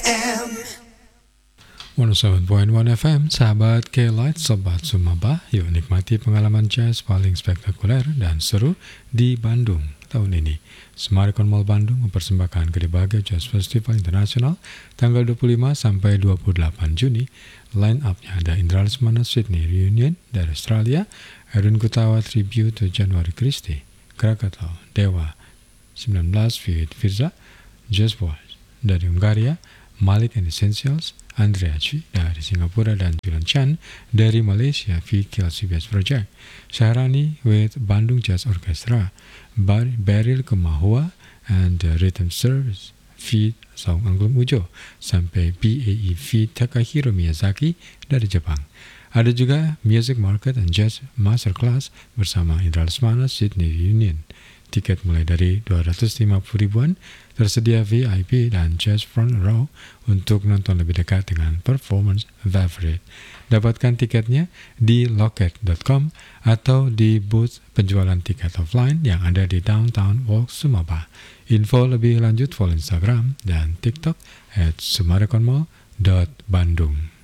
107.1 FM, sahabat K-Light, sobat Sumaba, yuk nikmati pengalaman jazz paling spektakuler dan seru di Bandung tahun ini. Sumarekon Mall Bandung mempersembahkan Gede Jazz Festival Internasional tanggal 25 sampai 28 Juni. Line up-nya ada Indra Lesmana Sydney Reunion dari Australia, Erwin Gutawa Tribute to January Christie, Krakatau, Dewa 19 Fit Firza, Jazz Boys dari Hungaria, Malik and Essentials, Andrea Chi dari Singapura, dan Julian Chan dari Malaysia feat KLCBS Project. Syahrani with Bandung Jazz Orchestra, Beryl Kemahua and the Rhythm Service feat Saung Angklung Ujo, sampai BAE feat Takahiro Miyazaki dari Jepang. Ada juga Music Market and Jazz Masterclass bersama Indra Lesmana Sydney Reunion. Tiket mulai dari 250 ribuan, tersedia VIP dan Jazz Front Row untuk nonton lebih dekat dengan performance favorite. Dapatkan tiketnya di loket.com atau di booth penjualan tiket offline yang ada di Downtown Walk Sumaba. Info lebih lanjut follow Instagram dan TikTok @sumarekonmall.bandung.